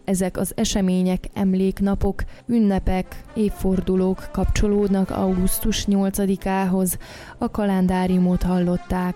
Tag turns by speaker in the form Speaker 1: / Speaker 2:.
Speaker 1: Ezek az események, emléknapok, ünnepek, évfordulók kapcsolódnak augusztus 8-ához. A kalendáriumot hallották.